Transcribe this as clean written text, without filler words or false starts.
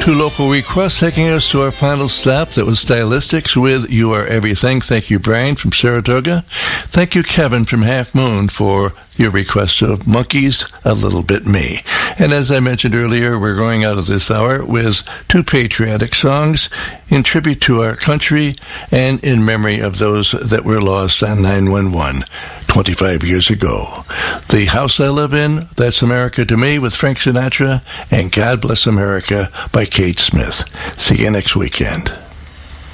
Two local requests taking us to our final stop. That was Stylistics with You Are Everything. Thank you, Brian from Saratoga. Thank you, Kevin from Half Moon, for your request of Monkeys, A Little Bit Me. And as I mentioned earlier, we're going out of this hour with two patriotic songs in tribute to our country and in memory of those that were lost on 9/11 25 years ago. The House I Live In, That's America to Me with Frank Sinatra, and God Bless America by Kate Smith. See you next weekend.